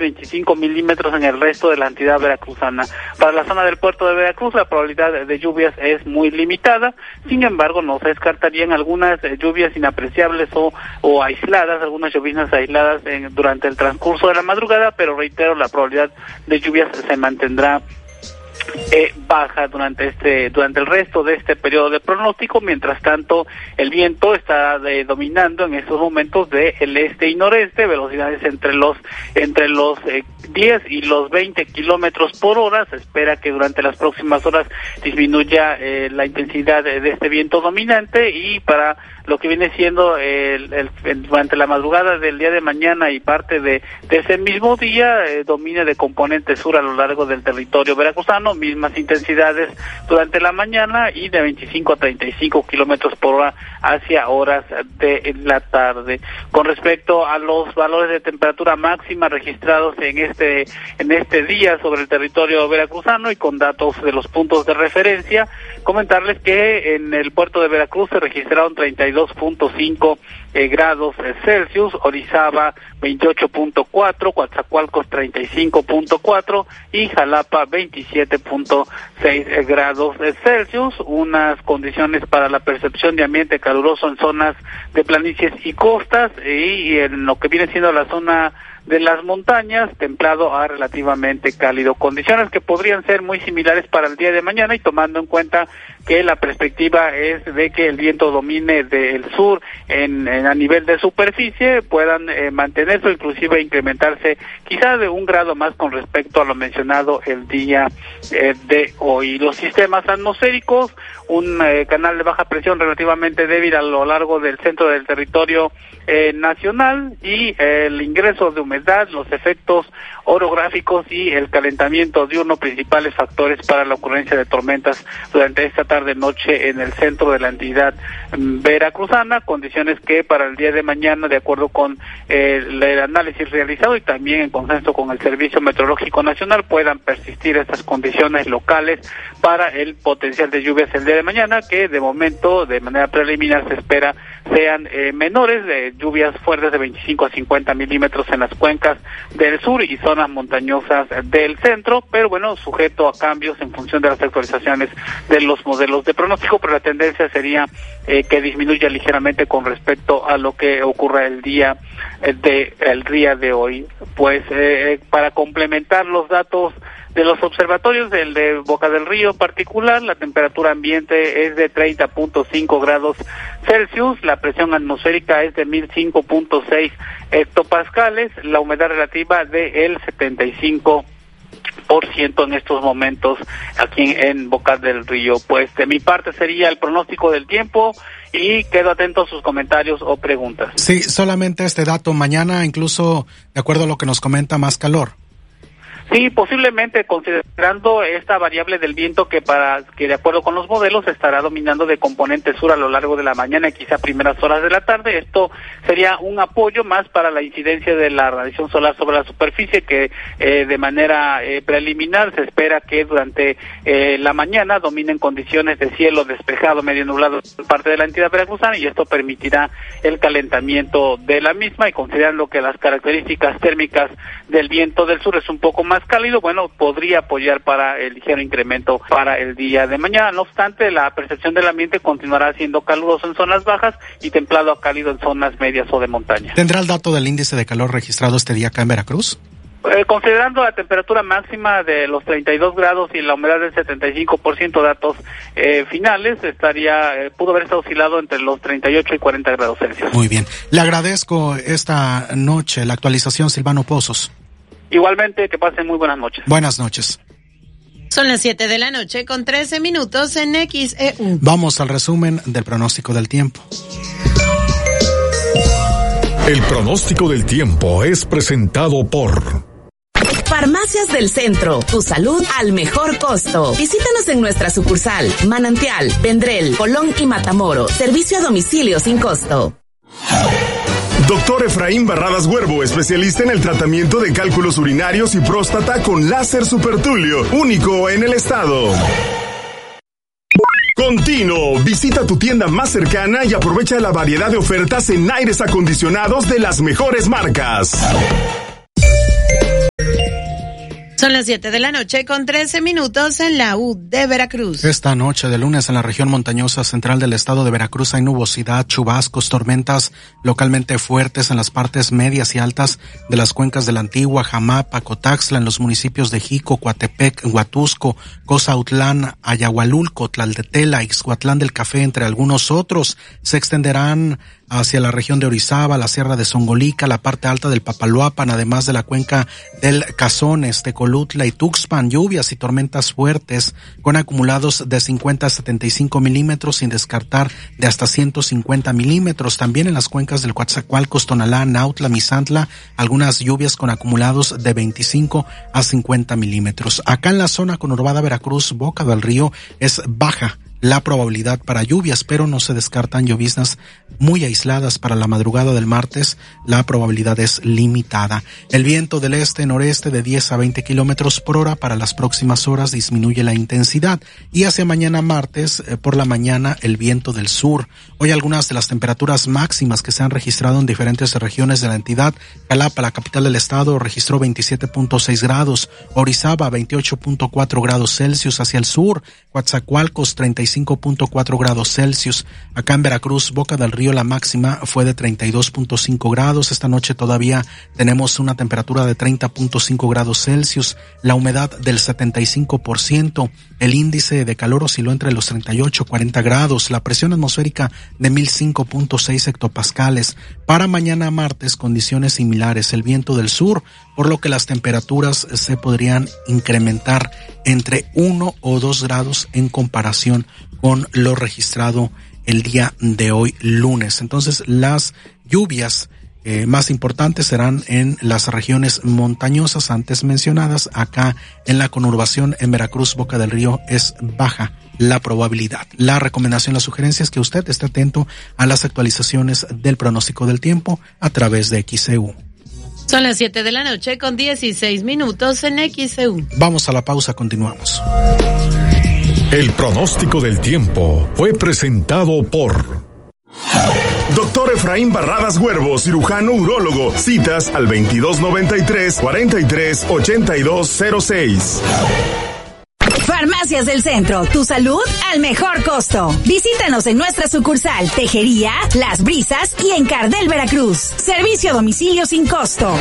25 milímetros en el resto de la entidad veracruzana. Para la zona del puerto de Veracruz, la probabilidad de lluvias es muy limitada. Sin embargo, no se descartarían algunas lluvias inapreciables o aisladas, algunas lloviznas aisladas durante el transcurso de la madrugada, pero reitero, la probabilidad de lluvias se mantendrá baja durante el resto de este periodo de pronóstico. Mientras tanto, el viento está dominando en estos momentos del este y noreste, velocidades entre los 10 y los 20 kilómetros por hora. Se espera que durante las próximas horas disminuya la intensidad de este viento dominante, y para lo que viene siendo durante la madrugada del día de mañana y parte de ese mismo día, domina de componente sur a lo largo del territorio veracruzano, mismas intensidades durante la mañana y de 25 a 35 kilómetros por hora hacia horas de la tarde. Con respecto a los valores de temperatura máxima registrados en este día sobre el territorio veracruzano y con datos de los puntos de referencia, comentarles que en el puerto de Veracruz se registraron 32.5 grados Celsius, Orizaba 28.4, Coatzacoalcos 35.4 y Jalapa 27.6 grados Celsius. Unas condiciones para la percepción de ambiente caluroso en zonas de planicies y costas, y en lo que viene siendo la zona de las montañas, templado a relativamente cálido. Condiciones que podrían ser muy similares para el día de mañana, y tomando en cuenta que la perspectiva es de que el viento domine del sur a nivel de superficie, puedan mantenerse o inclusive incrementarse quizá de 1 grado más con respecto a lo mencionado el día de hoy. Los sistemas atmosféricos, un canal de baja presión relativamente débil a lo largo del centro del territorio nacional, y el ingreso de humedad, los efectos orográficos y el calentamiento diurno, principales factores para la ocurrencia de tormentas durante esta tarde-noche en el centro de la entidad veracruzana. Condiciones que para el día de mañana, de acuerdo con el análisis realizado y también en consenso con el Servicio Meteorológico Nacional, puedan persistir estas condiciones locales para el potencial de lluvias el día de mañana, que de momento, de manera preliminar, se espera sean menores, de lluvias fuertes de 25 a 50 milímetros en las cuencas del sur y zonas montañosas del centro, pero bueno, sujeto a cambios en función de las actualizaciones de los modelos de pronóstico, pero la tendencia sería que disminuya ligeramente con respecto a lo que ocurra el día de hoy. Pues para complementar los datos de los observatorios, del de Boca del Río en particular, la temperatura ambiente es de 30.5 grados Celsius, la presión atmosférica es de 1005.6 hectopascales, la humedad relativa de el 75% en estos momentos aquí en Boca del Río. Pues de mi parte sería el pronóstico del tiempo, y quedo atento a sus comentarios o preguntas. Sí, solamente este dato, mañana incluso, de acuerdo a lo que nos comenta, más calor. Sí, posiblemente, considerando esta variable del viento que de acuerdo con los modelos estará dominando de componente sur a lo largo de la mañana y quizá primeras horas de la tarde. Esto sería un apoyo más para la incidencia de la radiación solar sobre la superficie, que de manera preliminar se espera que durante la mañana dominen condiciones de cielo despejado, medio nublado en parte de la entidad veracruzana, y esto permitirá el calentamiento de la misma. Y considerando que las características térmicas del viento del sur es un poco más cálido, bueno, podría apoyar para el ligero incremento para el día de mañana. No obstante, la percepción del ambiente continuará siendo caluroso en zonas bajas y templado a cálido en zonas medias o de montaña. ¿Tendrá el dato del índice de calor registrado este día acá en Veracruz? Considerando la temperatura máxima de los 32 grados y la humedad del 75%, datos finales, pudo haber estado oscilado entre los 38 y 40 grados Celsius. Muy bien. Le agradezco esta noche la actualización, Silvano Pozos. Igualmente, que pasen muy buenas noches. Buenas noches. Son las 7:13 en XEU. Vamos al resumen del pronóstico del tiempo. El pronóstico del tiempo es presentado por Farmacias del Centro, tu salud al mejor costo. Visítanos en nuestra sucursal, Manantial, Vendrell, Colón y Matamoros. Servicio a domicilio sin costo. Doctor Efraín Barradas Huervo, especialista en el tratamiento de cálculos urinarios y próstata con láser supertulio, único en el estado. Continuo, visita tu tienda más cercana y aprovecha la variedad de ofertas en aires acondicionados de las mejores marcas. Son las 7 de la noche con 13 minutos en la U de Veracruz. Esta noche de lunes en la región montañosa central del estado de Veracruz hay nubosidad, chubascos, tormentas localmente fuertes en las partes medias y altas de las cuencas de la Antigua, Jamapa, Cotaxtla, en los municipios de Jico, Coatepec, Huatusco, Cozautlán, Ayahualulco, Tlaltetela, Ixhuatlán del Café, entre algunos otros. Se extenderán hacia la región de Orizaba, la Sierra de Zongolica, la parte alta del Papaloapan, además de la cuenca del Cazones, Tecolutla y Tuxpan. Lluvias y tormentas fuertes con acumulados de 50 a 75 milímetros, sin descartar de hasta 150 milímetros. También en las cuencas del Coatzacoalcos, Tonalá, Nautla, Misantla, algunas lluvias con acumulados de 25 a 50 milímetros. Acá en la zona conurbada Veracruz, Boca del Río, es baja la probabilidad para lluvias, pero no se descartan lloviznas muy aisladas para la madrugada del martes. La probabilidad es limitada. El viento del este-noreste de 10 a 20 kilómetros por hora para las próximas horas disminuye la intensidad, y hacia mañana martes por la mañana el viento del sur. Hoy algunas de las temperaturas máximas que se han registrado en diferentes regiones de la entidad: Jalapa, la capital del estado, registró 27.6 grados, Orizaba 28.4 grados Celsius, hacia el sur Coatzacoalcos 35.4 grados Celsius. Acá en Veracruz, Boca del Río, la máxima fue de 32.5 grados. Esta noche todavía tenemos una temperatura de 30.5 grados Celsius, la humedad del 75%, el índice de calor osciló entre los 38 y 40 grados, la presión atmosférica de 1005.6 hectopascales. Para mañana martes, condiciones similares, el viento del sur, por lo que las temperaturas se podrían incrementar entre 1 o 2 grados en comparación con lo registrado el día de hoy lunes. Entonces, las lluvias más importantes serán en las regiones montañosas antes mencionadas. Acá en la conurbación en Veracruz, Boca del Río, es baja la probabilidad. La recomendación, la sugerencia es que usted esté atento a las actualizaciones del pronóstico del tiempo a través de XEU. Son las 7 de la noche con 16 minutos en XEU. Vamos a la pausa, continuamos. El pronóstico del tiempo fue presentado por Doctor Efraín Barradas Huervo, cirujano urólogo. Citas al 2293-438206. Farmacias del Centro, tu salud al mejor costo. Visítanos en nuestra sucursal Tejería, Las Brisas y en Cardel, Veracruz. Servicio a domicilio sin costo.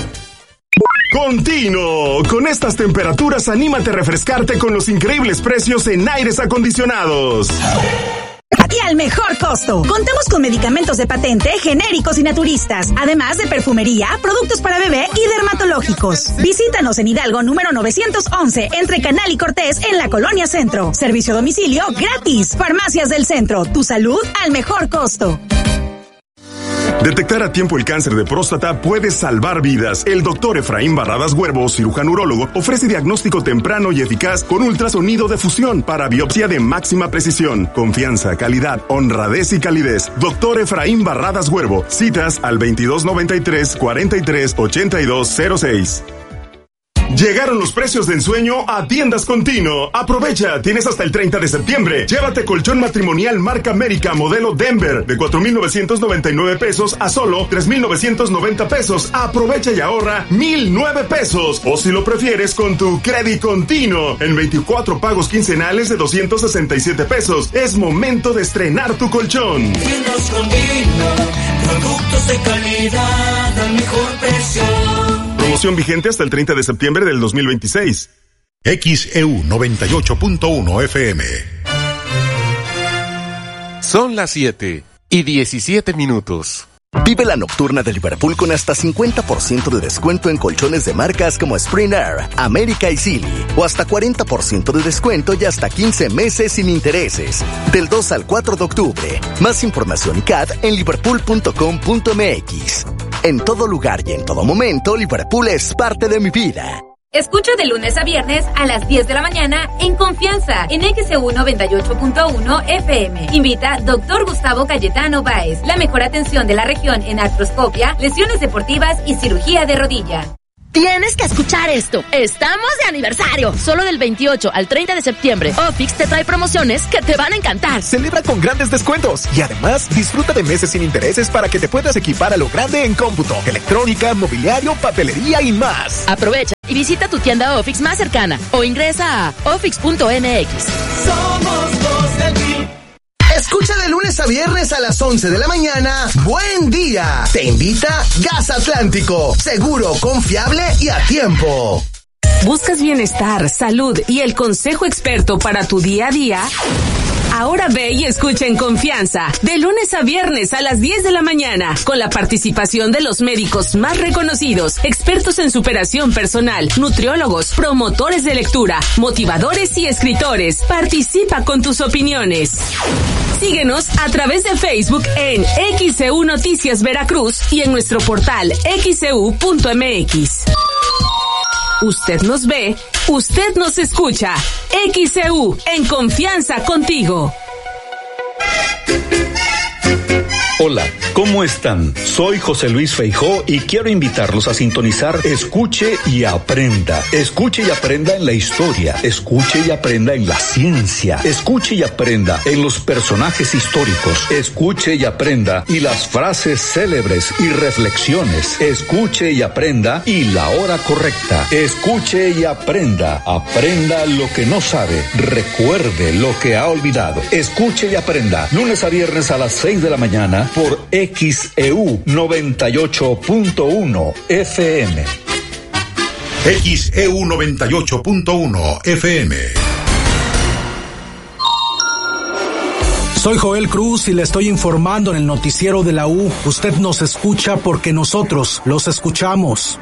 Continuo. Con estas temperaturas, anímate a refrescarte con los increíbles precios en aires acondicionados. Y al mejor costo. Contamos con medicamentos de patente, genéricos y naturistas, además de perfumería, productos para bebé y dermatológicos. Visítanos en Hidalgo número 911, entre Canal y Cortés, en la Colonia Centro. Servicio a domicilio gratis. Farmacias del Centro, tu salud al mejor costo. Detectar a tiempo el cáncer de próstata puede salvar vidas. El doctor Efraín Barradas Huervo, cirujano urólogo, ofrece diagnóstico temprano y eficaz con ultrasonido de fusión para biopsia de máxima precisión. Confianza, calidad, honradez y calidez. Doctor Efraín Barradas Huervo. Citas al 2293-438206. Llegaron los precios de ensueño a Tiendas Continuo. Aprovecha, tienes hasta el 30 de septiembre. Llévate colchón matrimonial marca América modelo Denver de 4,999 pesos a solo 3,990 pesos. Aprovecha y ahorra 1,009 pesos. O si lo prefieres, con tu Crédito Continuo en 24 pagos quincenales de 267 pesos. Es momento de estrenar tu colchón. Tiendas Continuo, productos de calidad al mejor precio. Promoción vigente hasta el 30 de septiembre del 2026. XEU 98.1 FM. Son las 7:17. Vive la nocturna de Liverpool con hasta 50% de descuento en colchones de marcas como Spring Air, América y Silly, o hasta 40% de descuento y hasta 15 meses sin intereses. Del 2 al 4 de octubre. Más información y CAD en liverpool.com.mx. En todo lugar y en todo momento, Liverpool es parte de mi vida. Escucha de lunes a viernes a las 10 de la mañana en Confianza, en XEU 98.1 FM. Invita Dr. Gustavo Cayetano Báez. La mejor atención de la región en artroscopia, lesiones deportivas y cirugía de rodilla. Tienes que escuchar esto. Estamos de aniversario. Solo del 28 al 30 de septiembre, Ofix te trae promociones que te van a encantar. Celebra con grandes descuentos y además disfruta de meses sin intereses para que te puedas equipar a lo grande en cómputo, electrónica, mobiliario, papelería y más. Aprovecha y visita tu tienda Ofix más cercana o ingresa a ofix.mx. Somos dos de ti. Escucha de lunes a viernes a las 11 de la mañana. Buen día. Te invita Gas Atlántico. Seguro, confiable y a tiempo. ¿Buscas bienestar, salud y el consejo experto para tu día a día? Ahora ve y escucha en confianza, de lunes a viernes a las 10 de la mañana, con la participación de los médicos más reconocidos, expertos en superación personal, nutriólogos, promotores de lectura, motivadores y escritores. Participa con tus opiniones. Síguenos a través de Facebook en XEU Noticias Veracruz y en nuestro portal xeu.mx. Usted nos ve, usted nos escucha. XEU, en confianza contigo. Hola, ¿cómo están? Soy José Luis Feijó y quiero invitarlos a sintonizar Escuche y Aprenda. Escuche y aprenda en la historia, escuche y aprenda en la ciencia, escuche y aprenda en los personajes históricos, escuche y aprenda y las frases célebres y reflexiones, escuche y aprenda y la hora correcta, escuche y aprenda, aprenda lo que no sabe, recuerde lo que ha olvidado, escuche y aprenda, lunes a viernes a las 6 de la mañana por XEU 98.1 FM. XEU 98.1 FM. Soy Joel Cruz y le estoy informando en el noticiero de la U. Usted nos escucha porque nosotros los escuchamos.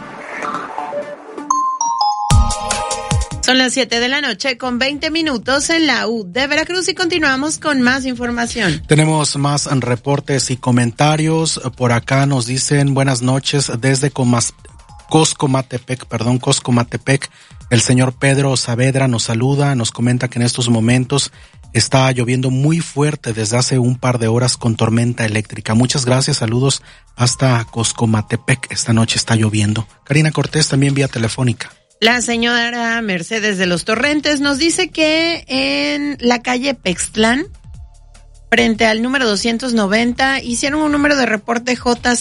Son las 7 de la noche con 20 minutos en la U de Veracruz y continuamos con más información. Tenemos más reportes y comentarios. Por acá nos dicen buenas noches desde Coscomatepec. El señor Pedro Saavedra nos saluda, nos comenta que en estos momentos está lloviendo muy fuerte desde hace un par de horas con tormenta eléctrica. Muchas gracias, saludos hasta Coscomatepec. Esta noche está lloviendo. Karina Cortés también vía telefónica. La señora Mercedes de los Torrentes nos dice que en la calle Pextlán, frente al número 290, hicieron un número de reporte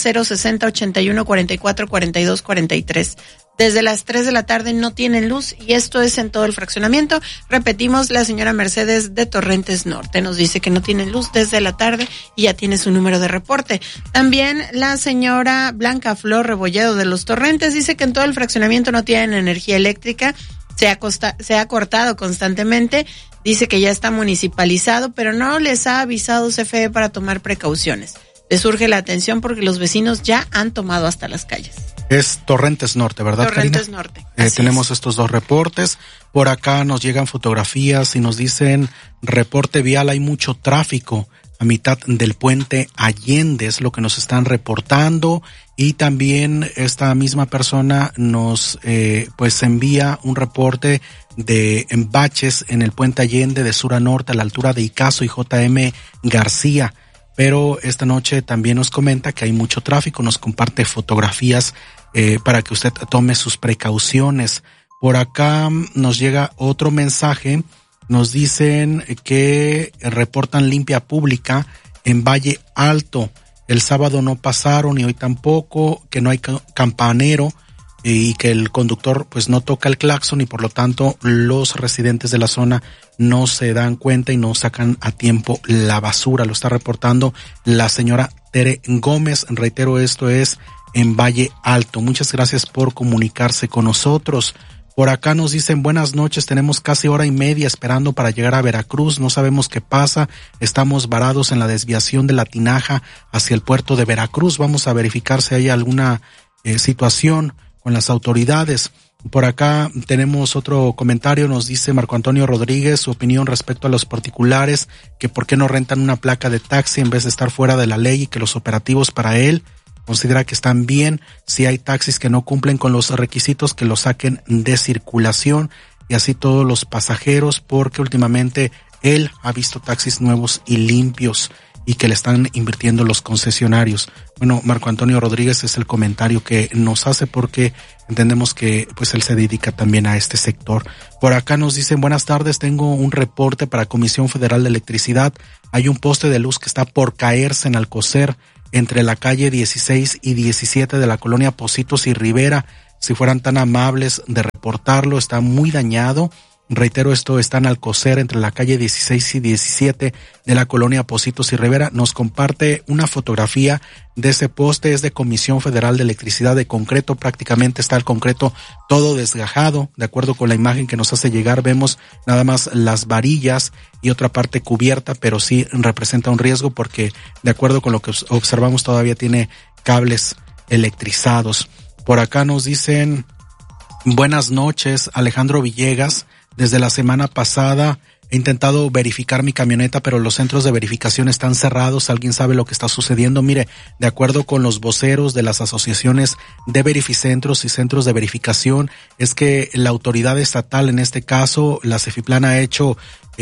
J06081444243. Desde las 3 de la tarde no tienen luz y esto es en todo el fraccionamiento. Repetimos, la señora Mercedes de Torrentes Norte nos dice que no tienen luz desde la tarde y ya tiene su número de reporte. También la señora Blanca Flor Rebolledo de los Torrentes dice que en todo el fraccionamiento no tienen energía eléctrica, se ha cortado constantemente. Dice que ya está municipalizado, pero no les ha avisado CFE para tomar precauciones. Les urge la atención porque los vecinos ya han tomado hasta las calles. Es Torrentes Norte, ¿verdad, Torrentes Karina? Norte. Tenemos estos dos reportes. Por acá nos llegan fotografías y nos dicen, reporte vial, hay mucho tráfico a mitad del puente Allende, es lo que nos están reportando. Y también esta misma persona nos pues envía un reporte de baches en el puente Allende de sur a norte a la altura de Icazo y JM García. Pero esta noche también nos comenta que hay mucho tráfico, nos comparte fotografías para que usted tome sus precauciones. Por acá nos llega otro mensaje, nos dicen que reportan limpia pública en Valle Alto. El sábado no pasaron y hoy tampoco, que no hay campanero y que el conductor pues no toca el claxon y por lo tanto los residentes de la zona no se dan cuenta y no sacan a tiempo la basura. Lo está reportando la señora Tere Gómez. Reitero, esto es en Valle Alto. Muchas gracias por comunicarse con nosotros. Por acá nos dicen buenas noches, tenemos casi hora y media esperando para llegar a Veracruz, no sabemos qué pasa, estamos varados en la desviación de la Tinaja hacia el puerto de Veracruz, vamos a verificar si hay alguna situación con las autoridades. Por acá tenemos otro comentario, nos dice Marco Antonio Rodríguez su opinión respecto a los particulares, que por qué no rentan una placa de taxi en vez de estar fuera de la ley y que los operativos para él considera que están bien. Si hay taxis que no cumplen con los requisitos, que los saquen de circulación y así todos los pasajeros, porque últimamente él ha visto taxis nuevos y limpios. y que le están invirtiendo los concesionarios. Bueno, Marco Antonio Rodríguez es el comentario que nos hace porque entendemos que pues él se dedica también a este sector. Por acá nos dicen, buenas tardes, tengo un reporte para Comisión Federal de Electricidad. Hay un poste de luz que está por caerse en Alcocer, entre la calle 16 y 17 de la colonia Pocitos y Rivera. Si fueran tan amables de reportarlo, está muy dañado. Reitero, esto está en Alcocer, entre la calle 16 y 17 de la colonia Pocitos y Rivera. Nos comparte una fotografía de ese poste, es de Comisión Federal de Electricidad, de concreto, prácticamente está el concreto todo desgajado. De acuerdo con la imagen que nos hace llegar, vemos nada más las varillas y otra parte cubierta, pero sí representa un riesgo porque, de acuerdo con lo que observamos, todavía tiene cables electrizados. Por acá nos dicen, buenas noches, Alejandro Villegas. Desde la semana pasada he intentado verificar mi camioneta, pero los centros de verificación están cerrados. ¿Alguien sabe lo que está sucediendo? Mire, de acuerdo con los voceros de las asociaciones de verificentros y centros de verificación, es que la autoridad estatal, en este caso, la Cefiplan, ha hecho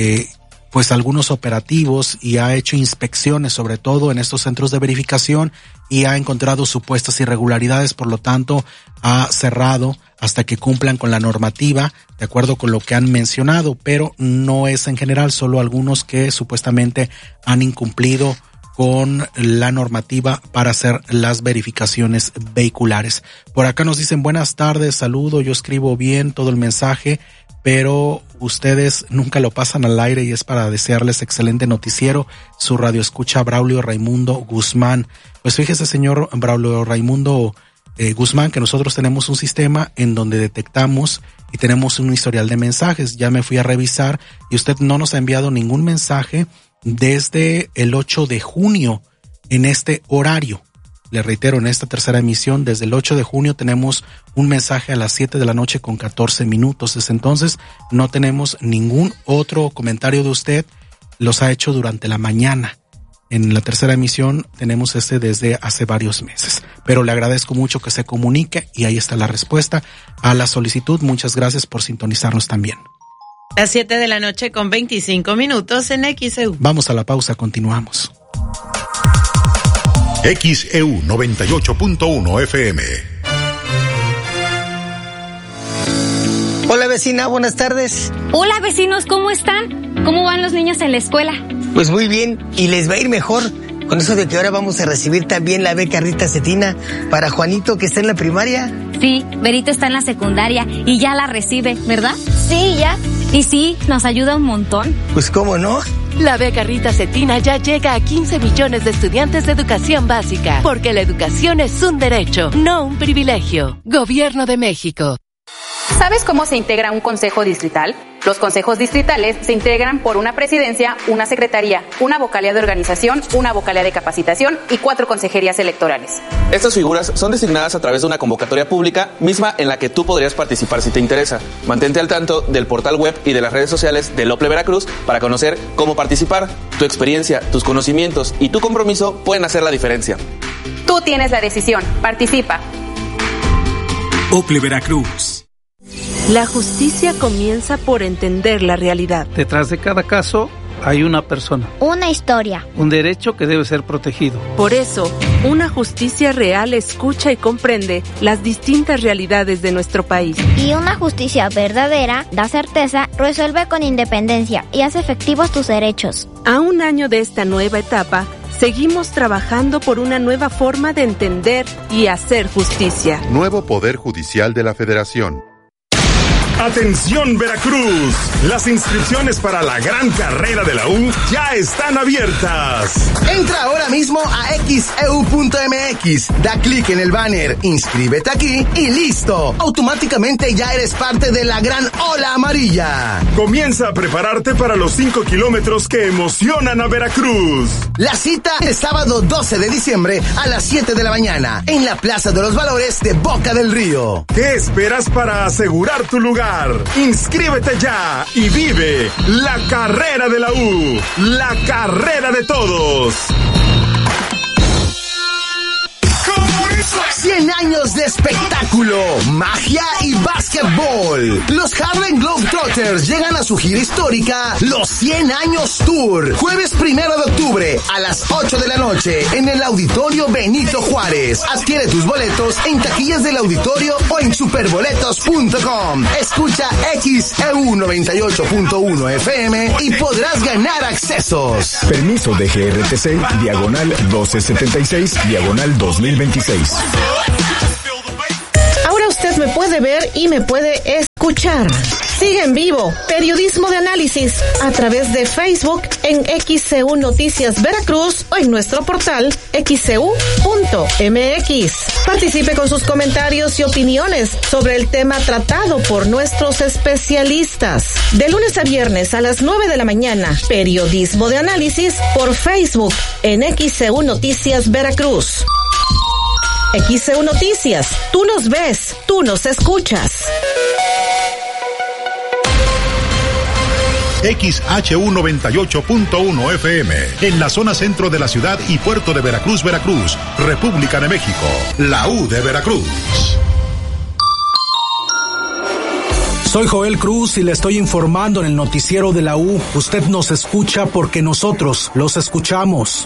pues algunos operativos y ha hecho inspecciones, sobre todo en estos centros de verificación, y ha encontrado supuestas irregularidades, por lo tanto ha cerrado hasta que cumplan con la normativa, de acuerdo con lo que han mencionado, pero no es en general, solo algunos que supuestamente han incumplido con la normativa para hacer las verificaciones vehiculares. Por acá nos dicen, buenas tardes, saludo, yo escribo bien todo el mensaje, pero ustedes nunca lo pasan al aire y es para desearles excelente noticiero. Su radio escucha Braulio Raimundo Guzmán. Pues fíjese, señor Braulio Raimundo Guzmán, que nosotros tenemos un sistema en donde detectamos y tenemos un historial de mensajes. Ya me fui a revisar y usted no nos ha enviado ningún mensaje desde el 8 de junio en este horario. Le reitero, en esta tercera emisión, desde el 8 de junio tenemos un mensaje a las 7 de la noche con 14 minutos. Desde entonces no tenemos ningún otro comentario de usted. Los ha hecho durante la mañana. En la tercera emisión tenemos desde hace varios meses. Pero le agradezco mucho que se comunique y ahí está la respuesta a la solicitud. Muchas gracias por sintonizarnos también. Las 7 de la noche con 25 minutos en XEU. Vamos a la pausa, continuamos. XEU 98.1 FM. Hola vecina, buenas tardes. Hola vecinos, ¿cómo están? ¿Cómo van los niños en la escuela? Pues muy bien, y les va a ir mejor con eso de que ahora vamos a recibir también la beca Rita Cetina para Juanito, que está en la primaria. Sí, Berito está en la secundaria y ya la recibe, ¿verdad? Sí, ya. Y sí, nos ayuda un montón. Pues cómo no. La beca Rita Cetina ya llega a 15 millones de estudiantes de educación básica, porque la educación es un derecho, no un privilegio. Gobierno de México. ¿Sabes cómo se integra un consejo distrital? Los consejos distritales se integran por una presidencia, una secretaría, una vocalía de organización, una vocalía de capacitación y 4 consejerías electorales. Estas figuras son designadas a través de una convocatoria pública, misma en la que tú podrías participar si te interesa. Mantente al tanto del portal web y de las redes sociales de OPLE Veracruz para conocer cómo participar. Tu experiencia, tus conocimientos y tu compromiso pueden hacer la diferencia. Tú tienes la decisión. Participa. OPLE Veracruz. La justicia comienza por entender la realidad. Detrás de cada caso hay una persona. Una historia. Un derecho que debe ser protegido. Por eso, una justicia real escucha y comprende las distintas realidades de nuestro país. Y una justicia verdadera da certeza, resuelve con independencia y hace efectivos tus derechos. A un año de esta nueva etapa, seguimos trabajando por una nueva forma de entender y hacer justicia. Nuevo Poder Judicial de la Federación. Atención Veracruz, las inscripciones para la gran carrera de la U ya están abiertas. Entra ahora mismo a xeu.mx, da clic en el banner, inscríbete aquí y listo. Automáticamente ya eres parte de la gran ola amarilla. Comienza a prepararte para los 5 kilómetros que emocionan a Veracruz. La cita es sábado 12 de diciembre a las 7 de la mañana en la Plaza de los Valores de Boca del Río. ¿Qué esperas para asegurar tu lugar? Inscríbete ya y vive la carrera de la U, la carrera de todos. 100 años de espectáculo, magia y básquetbol. Los Harlem Globetrotters llegan a su gira histórica Los 100 Años Tour, jueves 1 de octubre a las 8 de la noche en el Auditorio Benito Juárez. Adquiere tus boletos en taquillas del auditorio o en superboletos.com. Escucha XEU 98.1 FM y podrás ganar accesos. Permiso de GRTC, diagonal 1276, diagonal 2026. Ahora usted me puede ver y me puede escuchar. Sigue en vivo Periodismo de Análisis a través de Facebook en XCU Noticias Veracruz o en nuestro portal xcu.mx. Participe con sus comentarios y opiniones sobre el tema tratado por nuestros especialistas. De lunes a viernes a las 9 de la mañana, Periodismo de Análisis por Facebook en XCU Noticias Veracruz. XCU Noticias, tú nos ves, tú nos escuchas. XHU 98.1 FM, en la zona centro de la ciudad y puerto de Veracruz, Veracruz, República de México, la U de Veracruz. Soy Joel Cruz y le estoy informando en el noticiero de la U. Usted nos escucha porque nosotros los escuchamos.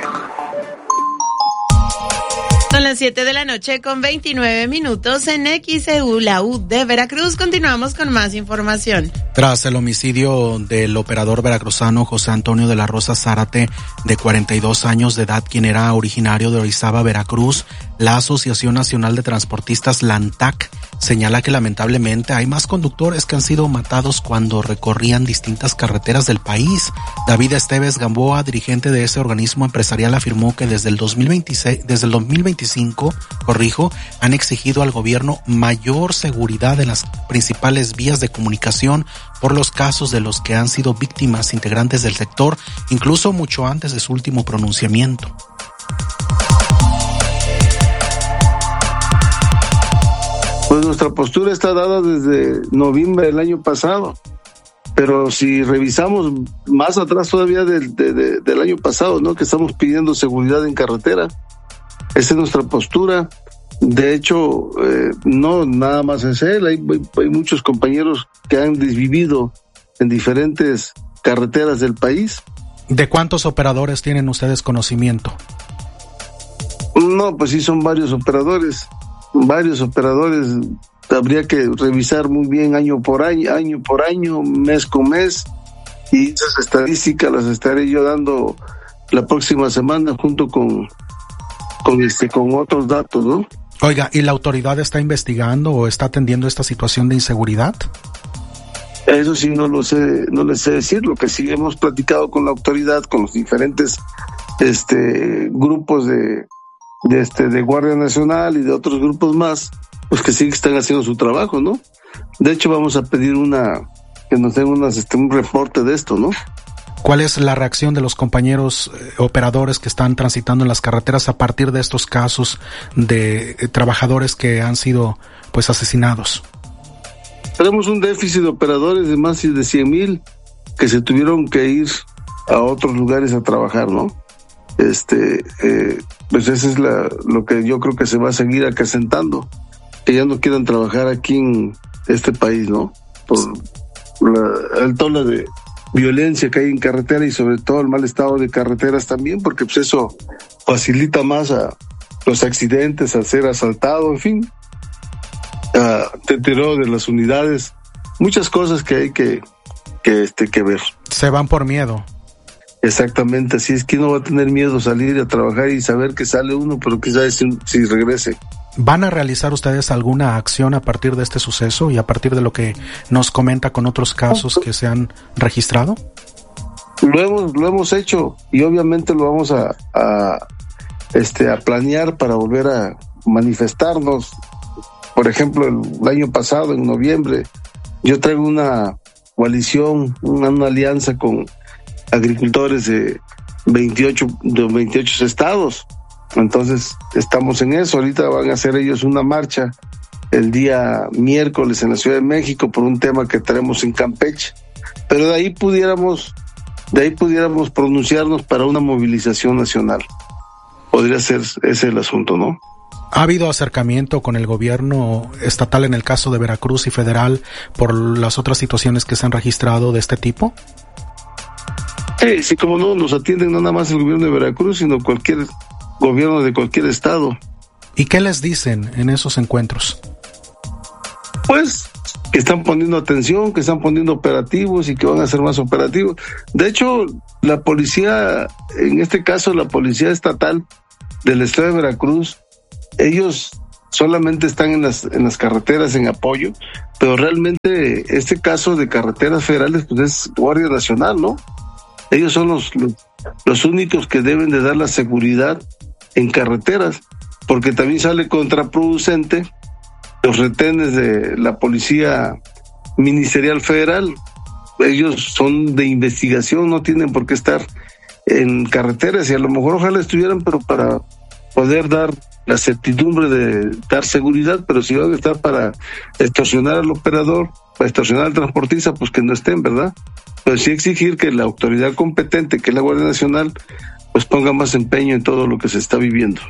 Son las 7 de la noche con 29 minutos en XEU, la U de Veracruz. Continuamos con más información. Tras el homicidio del operador veracruzano José Antonio de la Rosa Zárate, de 42 años de edad, quien era originario de Orizaba, Veracruz, la Asociación Nacional de Transportistas, la ANTAC, señala que lamentablemente hay más conductores que han sido matados cuando recorrían distintas carreteras del país. David Esteves Gamboa, dirigente de ese organismo empresarial, afirmó que desde el 2025, han exigido al gobierno mayor seguridad en las principales vías de comunicación por los casos de los que han sido víctimas integrantes del sector, incluso mucho antes de su último pronunciamiento. Pues nuestra postura está dada desde noviembre del año pasado, pero si revisamos más atrás todavía del año pasado, ¿no? Que estamos pidiendo seguridad en carretera. Esa es nuestra postura. De hecho, no nada más es él, hay muchos compañeros que han desvivido en diferentes carreteras del país. ¿De cuántos operadores tienen ustedes conocimiento? No, pues sí, son varios operadores. Habría que revisar muy bien año por año, mes con mes, y esas estadísticas las estaré yo dando la próxima semana junto con otros datos, ¿no? Oiga, ¿y la autoridad está investigando o está atendiendo esta situación de inseguridad? Eso sí no les sé decir. Lo que sí hemos platicado con la autoridad, con los diferentes grupos de Guardia Nacional y de otros grupos más, pues que sí están haciendo su trabajo, ¿no? De hecho, vamos a pedir que nos den un reporte de esto, ¿no? ¿Cuál es la reacción de los compañeros operadores que están transitando en las carreteras a partir de estos casos de trabajadores que han sido pues asesinados? Tenemos un déficit de operadores de más de 100,000 que se tuvieron que ir a otros lugares a trabajar, ¿no? Pues eso es lo que yo creo que se va a seguir acrecentando, que ya no quieran trabajar aquí en este país, ¿no? Por la alta ola de violencia que hay en carretera y sobre todo el mal estado de carreteras también, porque pues eso facilita más a los accidentes, a ser asaltado, en fin, a deterioro de las unidades, muchas cosas que hay que ver. Se van por miedo. Exactamente, así es que no va a tener miedo a salir a trabajar y saber que sale uno, pero que sabe si regrese. ¿Van a realizar ustedes alguna acción a partir de este suceso y a partir de lo que nos comenta con otros casos que se han registrado? Lo hemos hecho y obviamente lo vamos a planear para volver a manifestarnos. Por ejemplo, el año pasado, en noviembre, yo traigo una coalición, una alianza con agricultores de 28 estados. Entonces estamos en eso. Ahorita van a hacer ellos una marcha el día miércoles en la Ciudad de México por un tema que tenemos en Campeche, pero de ahí pudiéramos pronunciarnos para una movilización nacional. Podría ser ese el asunto, ¿no? ¿Ha habido acercamiento con el gobierno estatal en el caso de Veracruz y federal por las otras situaciones que se han registrado de este tipo? Sí, como no, nos atienden no nada más el gobierno de Veracruz, sino cualquier gobierno de cualquier estado. ¿Y qué les dicen en esos encuentros? Pues que están poniendo atención, que están poniendo operativos y que van a ser más operativos. De hecho, la policía, en este caso la policía estatal del estado de Veracruz, ellos solamente están en las carreteras en apoyo, pero realmente este caso de carreteras federales pues es Guardia Nacional, ¿no? Ellos son los únicos que deben de dar la seguridad en carreteras, porque también sale contraproducente los retenes de la Policía Ministerial Federal. Ellos son de investigación, no tienen por qué estar en carreteras, y a lo mejor ojalá estuvieran, pero para poder dar la certidumbre de dar seguridad, pero si van a estar para extorsionar al operador, para extorsionar al transportista, pues que no estén, ¿verdad? Pero sí exigir que la autoridad competente, que es la Guardia Nacional, pues ponga más empeño en todo lo que se está viviendo.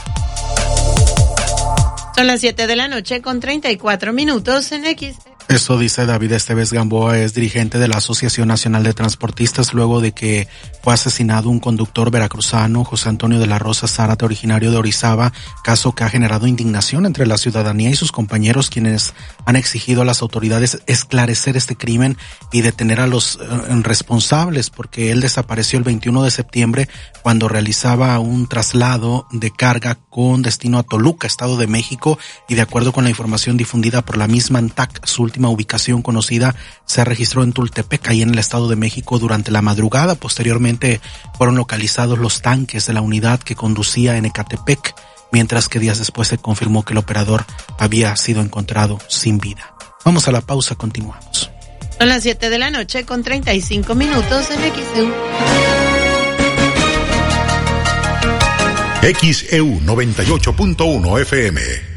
Son las 7:34 p.m. en X. Eso dice David Esteves Gamboa, es dirigente de la Asociación Nacional de Transportistas, luego de que fue asesinado un conductor veracruzano, José Antonio de la Rosa Zárate, originario de Orizaba, caso que ha generado indignación entre la ciudadanía y sus compañeros, quienes han exigido a las autoridades esclarecer este crimen y detener a los responsables, porque él desapareció el 21 de septiembre cuando realizaba un traslado de carga con destino a Toluca, Estado de México, y de acuerdo con la información difundida por la misma ANTAC, su última ubicación conocida se registró en Tultepec, ahí en el Estado de México, durante la madrugada. Posteriormente fueron localizados los tanques de la unidad que conducía en Ecatepec, mientras que días después se confirmó que el operador había sido encontrado sin vida. Vamos a la pausa, continuamos. Son las 7:35 p.m. en XEU. XEU 98.1 FM.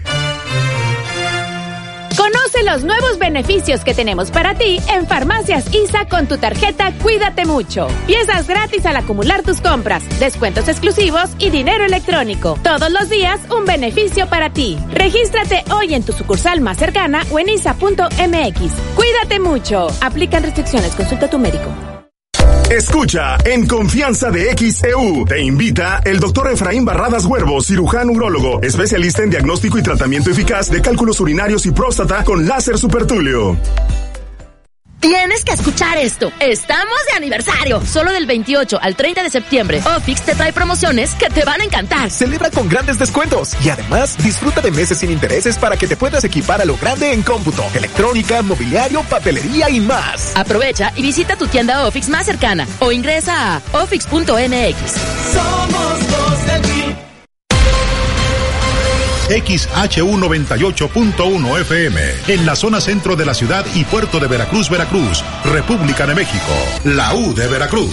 Conoce los nuevos beneficios que tenemos para ti en Farmacias ISA con tu tarjeta Cuídate Mucho. Piezas gratis al acumular tus compras, descuentos exclusivos y dinero electrónico. Todos los días un beneficio para ti. Regístrate hoy en tu sucursal más cercana o en isa.mx. Cuídate mucho. Aplican restricciones. Consulta a tu médico. Escucha En Confianza de XEU. Te invita el doctor Efraín Barradas Huervo, cirujano urólogo, especialista en diagnóstico y tratamiento eficaz de cálculos urinarios y próstata con láser supertúleo. Tienes que escuchar esto. Estamos de aniversario. Solo del 28 al 30 de septiembre, Ofix te trae promociones que te van a encantar. Celebra con grandes descuentos y además disfruta de meses sin intereses para que te puedas equipar a lo grande en cómputo, electrónica, mobiliario, papelería y más. Aprovecha y visita tu tienda Ofix más cercana o ingresa a ofix.mx. Somos dos de ti. XHU 98.1 FM, en la zona centro de la ciudad y puerto de Veracruz, Veracruz, República de México, la U de Veracruz.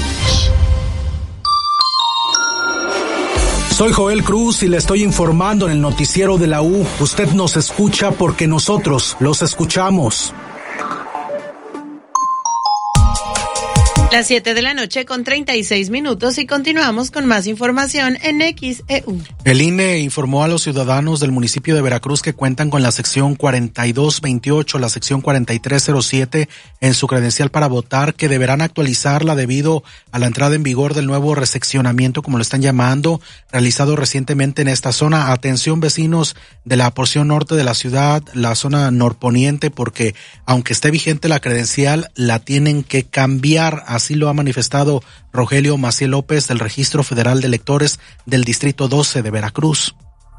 Soy Joel Cruz y le estoy informando en el noticiero de la U. Usted nos escucha porque nosotros los escuchamos. Las 7:36 p.m. y continuamos con más información en XEU. El INE informó a los ciudadanos del municipio de Veracruz que cuentan con la sección 4228, la sección 4307 en su credencial para votar, que deberán actualizarla debido a la entrada en vigor del nuevo reseccionamiento, como lo están llamando, realizado recientemente en esta zona. Atención, vecinos de la porción norte de la ciudad, la zona norponiente, porque aunque esté vigente la credencial, la tienen que cambiar. Así lo ha manifestado Rogelio Maciel López del Registro Federal de Electores del Distrito 12 de Veracruz.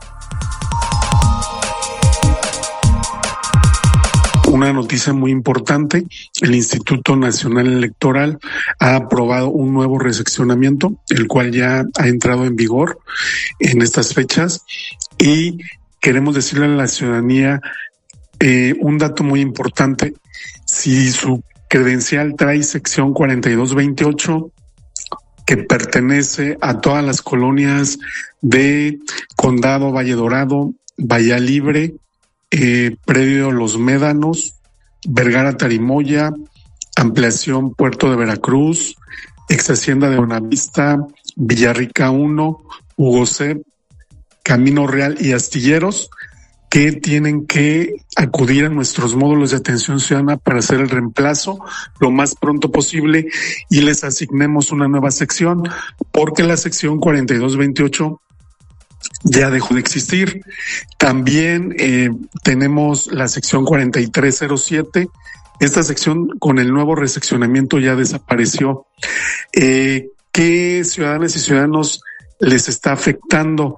Una noticia muy importante: el Instituto Nacional Electoral ha aprobado un nuevo reseccionamiento, el cual ya ha entrado en vigor en estas fechas, y queremos decirle a la ciudadanía un dato muy importante. Si su credencial trae sección 4228, que pertenece a todas las colonias de Condado, Valle Dorado, Bahía Libre, Predio Los Médanos, Vergara Tarimoya, Ampliación Puerto de Veracruz, Ex Hacienda de Bonavista, Villarrica 1, Hugo C, Camino Real y Astilleros, que tienen que acudir a nuestros módulos de atención ciudadana para hacer el reemplazo lo más pronto posible y les asignemos una nueva sección, porque la sección 4228 ya dejó de existir. También tenemos la sección 4307. Esta sección con el nuevo reseccionamiento ya desapareció. ¿Qué ciudadanas y ciudadanos les está afectando?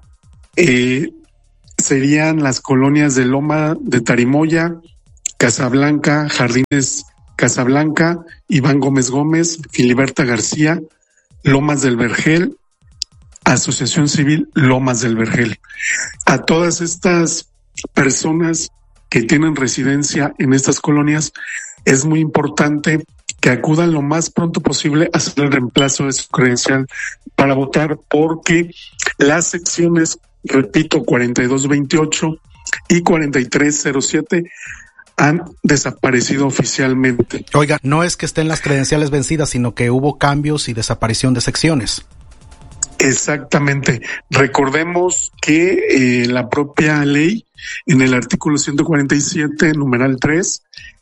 Serían las colonias de Loma de Tarimoya, Casablanca, Jardines Casablanca, Iván Gómez Gómez, Filiberta García, Lomas del Vergel, Asociación Civil Lomas del Vergel. A todas estas personas que tienen residencia en estas colonias, es muy importante que acudan lo más pronto posible a hacer el reemplazo de su credencial para votar, porque las secciones, repito, 4228 y 4307 han desaparecido oficialmente. Oiga, no es que estén las credenciales vencidas, sino que hubo cambios y desaparición de secciones. Exactamente. Recordemos que la propia ley, en el artículo 147, numeral 3,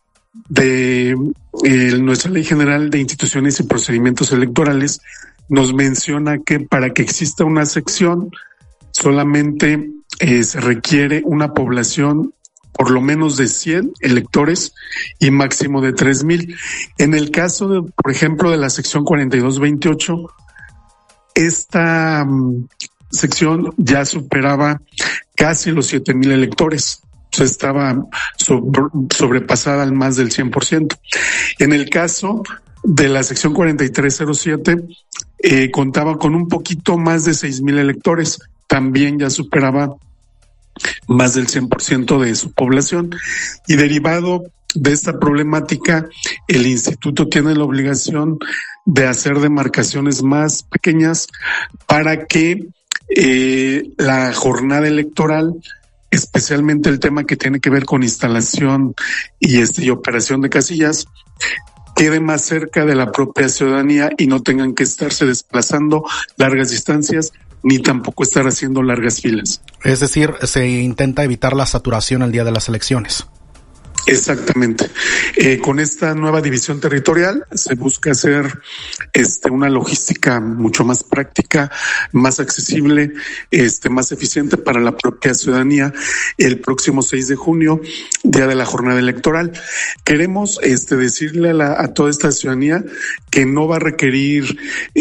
de nuestra Ley General de Instituciones y Procedimientos Electorales, nos menciona que para que exista una sección solamente se requiere una población por lo menos de 100 electores y máximo de 3,000. En el caso, de, por ejemplo, de la sección 4228, esta sección ya superaba casi los 7,000 electores. O sea, estaba sobrepasada al más del 100%. En el caso de la sección 4307, contaba con un poquito más de 6,000 electores. También ya superaba más del 100% de su población. Y derivado de esta problemática, el instituto tiene la obligación de hacer demarcaciones más pequeñas para que la jornada electoral, especialmente el tema que tiene que ver con instalación y operación de casillas, quede más cerca de la propia ciudadanía y no tengan que estarse desplazando largas distancias ni tampoco estar haciendo largas filas. Es decir, se intenta evitar la saturación el día de las elecciones. Exactamente. Con esta nueva división territorial se busca hacer una logística mucho más práctica, más accesible, más eficiente para la propia ciudadanía. El próximo 6 de junio, día de la jornada electoral, queremos decirle a toda esta ciudadanía que no va a requerir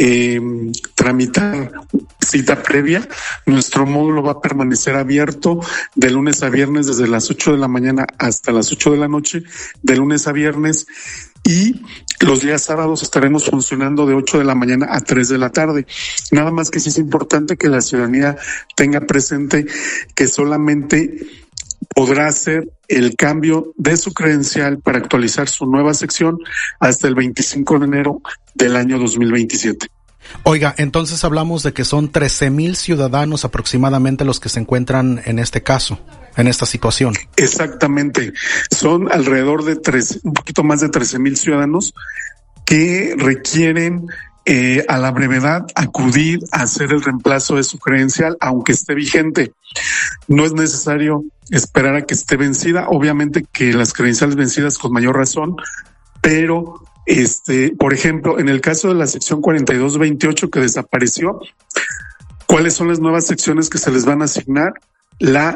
tramitar cita previa. Nuestro módulo va a permanecer abierto de lunes a viernes desde las 8 de la mañana hasta las 8 de la noche, de lunes a viernes, y los días sábados estaremos funcionando de 8 de la mañana a 3 de la tarde. Nada más que sí es importante que la ciudadanía tenga presente que solamente podrá hacer el cambio de su credencial para actualizar su nueva sección hasta el 25 de enero del año 2027. Oiga, entonces hablamos de que son 13,000 ciudadanos aproximadamente los que se encuentran en este caso, en esta situación. Exactamente. Son alrededor de un poquito más de 13,000 ciudadanos que requieren a la brevedad acudir a hacer el reemplazo de su credencial, aunque esté vigente. No es necesario esperar a que esté vencida. Obviamente que las credenciales vencidas con mayor razón, pero por ejemplo, en el caso de la sección 4228 que desapareció, ¿cuáles son las nuevas secciones que se les van a asignar? La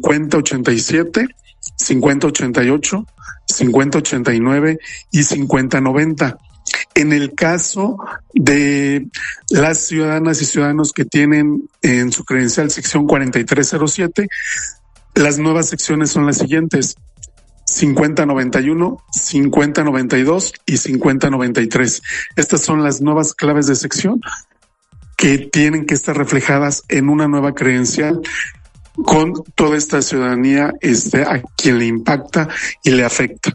5087, 5088, 5089 y 5090. En el caso de las ciudadanas y ciudadanos que tienen en su credencial sección 4307, las nuevas secciones son las siguientes: 5091, 5092 y 5093. Estas son las nuevas claves de sección que tienen que estar reflejadas en una nueva credencial con toda esta ciudadanía a quien le impacta y le afecta.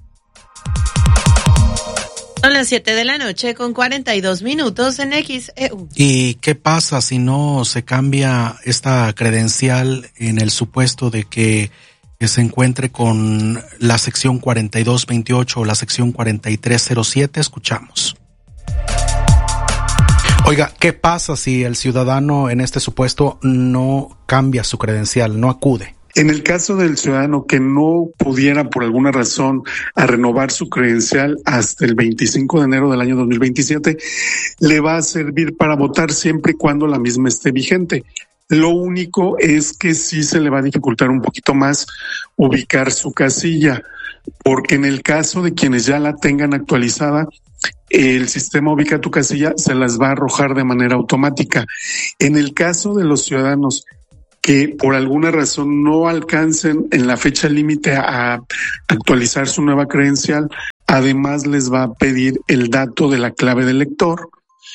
Son las 7 de la noche con 42 minutos en XEU. ¿Y qué pasa si no se cambia esta credencial en el supuesto de que se encuentre con la sección 4228 o la sección 4307? Escuchamos. Oiga, ¿qué pasa si el ciudadano en este supuesto no cambia su credencial, no acude? En el caso del ciudadano que no pudiera por alguna razón a renovar su credencial hasta el 25 de enero del año 2027, le va a servir para votar siempre y cuando la misma esté vigente. Lo único es que sí se le va a dificultar un poquito más ubicar su casilla, porque en el caso de quienes ya la tengan actualizada, el sistema Ubica tu casilla se las va a arrojar de manera automática. En el caso de los ciudadanos que por alguna razón no alcancen en la fecha límite a actualizar su nueva credencial, además les va a pedir el dato de la clave del lector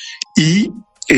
y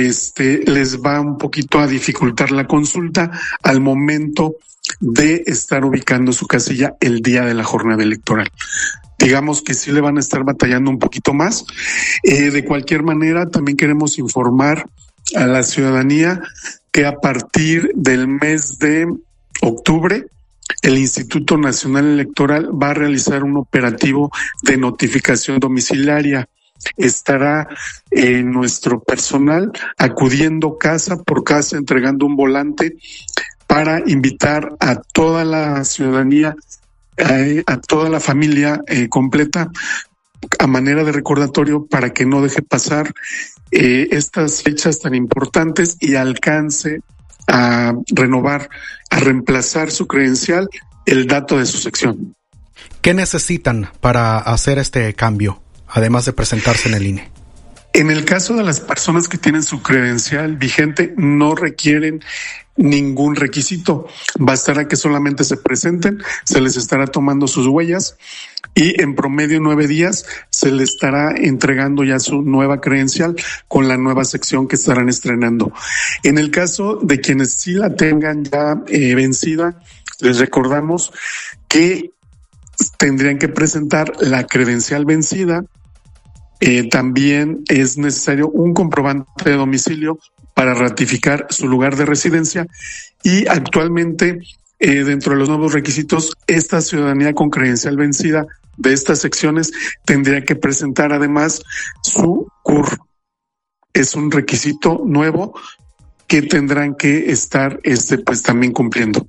les va un poquito a dificultar la consulta al momento de estar ubicando su casilla el día de la jornada electoral. Digamos que sí le van a estar batallando un poquito más. De cualquier manera, también queremos informar a la ciudadanía que a partir del mes de octubre, el Instituto Nacional Electoral va a realizar un operativo de notificación domiciliaria. Estará nuestro personal acudiendo casa por casa, entregando un volante para invitar a toda la ciudadanía, a toda la familia completa, a manera de recordatorio para que no deje pasar estas fechas tan importantes y alcance a renovar, a reemplazar su credencial, el dato de su sección. ¿Qué necesitan para hacer este cambio, además de presentarse en el INE? En el caso de las personas que tienen su credencial vigente, no requieren ningún requisito. Bastará que solamente se presenten, se les estará tomando sus huellas y en promedio 9 días se les estará entregando ya su nueva credencial con la nueva sección que estarán estrenando. En el caso de quienes sí la tengan ya vencida, les recordamos que tendrían que presentar la credencial vencida. También es necesario un comprobante de domicilio para ratificar su lugar de residencia y actualmente dentro de los nuevos requisitos, esta ciudadanía con credencial vencida de estas secciones tendría que presentar además su CUR. Es un requisito nuevo que tendrán que estar pues también cumpliendo.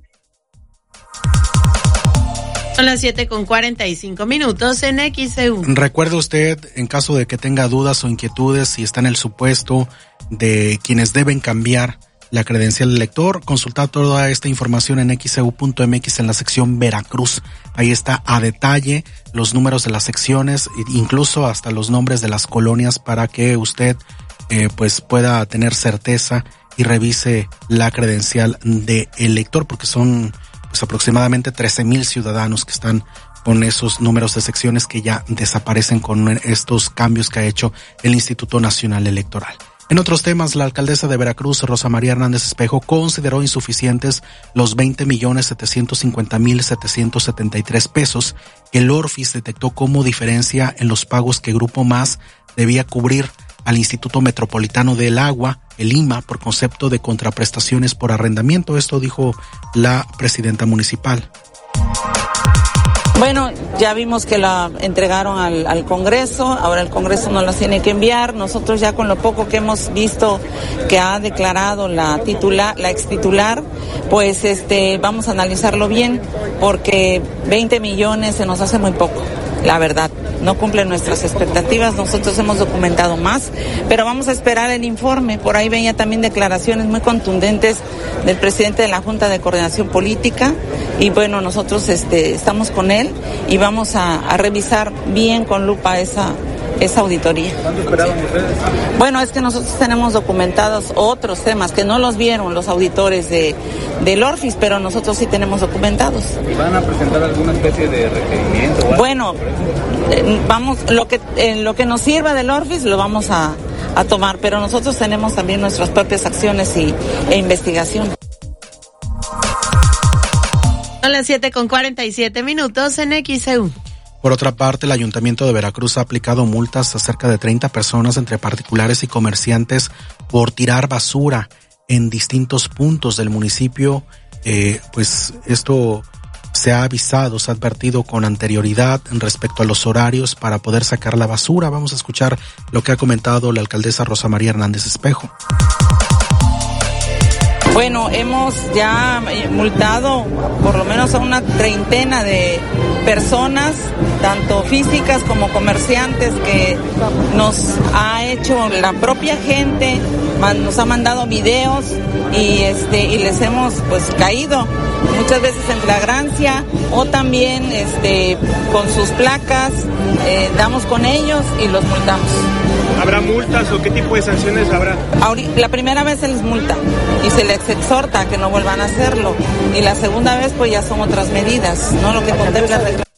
Son las 7:45 en XEU. Recuerde usted, en caso de que tenga dudas o inquietudes, si está en el supuesto de quienes deben cambiar la credencial del lector, consultar toda esta información en xeu.mx en la sección Veracruz. Ahí está a detalle los números de las secciones, incluso hasta los nombres de las colonias para que usted pues pueda tener certeza y revise la credencial de elector, porque son pues aproximadamente 13,000 ciudadanos que están con esos números de secciones que ya desaparecen con estos cambios que ha hecho el Instituto Nacional Electoral. En otros temas, la alcaldesa de Veracruz, Rosa María Hernández Espejo, consideró insuficientes los 20,750,773 pesos que el ORFIS detectó como diferencia en los pagos que Grupo Más debía cubrir al Instituto Metropolitano del Agua, el IMA, por concepto de contraprestaciones por arrendamiento. Esto dijo la presidenta municipal. Bueno, ya vimos que la entregaron al Congreso, ahora el Congreso nos las tiene que enviar. Nosotros ya con lo poco que hemos visto que ha declarado la ex titular, pues vamos a analizarlo bien, porque 20 millones se nos hace muy poco. La verdad, no cumple nuestras expectativas, nosotros hemos documentado más, pero vamos a esperar el informe. Por ahí venía también declaraciones muy contundentes del presidente de la Junta de Coordinación Política y bueno, nosotros estamos con él y vamos a revisar bien con lupa esa auditoría. ¿Cuánto esperaban ustedes? Bueno, es que nosotros tenemos documentados otros temas que no los vieron los auditores del ORFIS, pero nosotros sí tenemos documentados. ¿Y van a presentar alguna especie de requerimiento? Bueno, vamos, lo que nos sirva del ORFIS lo vamos a tomar, pero nosotros tenemos también nuestras propias acciones e investigación. Son las 7:47 en XEU. Por otra parte, el Ayuntamiento de Veracruz ha aplicado multas a cerca de 30 personas entre particulares y comerciantes por tirar basura en distintos puntos del municipio. Pues esto se ha avisado, se ha advertido con anterioridad respecto a los horarios para poder sacar la basura. Vamos a escuchar lo que ha comentado la alcaldesa Rosa María Hernández Espejo. Bueno, hemos ya multado por lo menos a una treintena de personas, tanto físicas como comerciantes, que nos ha hecho la propia gente, nos ha mandado videos y les hemos pues caído muchas veces en flagrancia o también con sus placas, damos con ellos y los multamos. ¿Habrá multas o qué tipo de sanciones habrá? La primera vez se les multa y se les exhorta a que no vuelvan a hacerlo. Y la segunda vez pues ya son otras medidas, ¿no? Lo que contempla el reglamento.